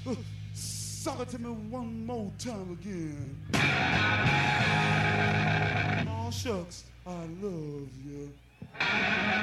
Suck it to me one more time again. Oh, shucks, I love you.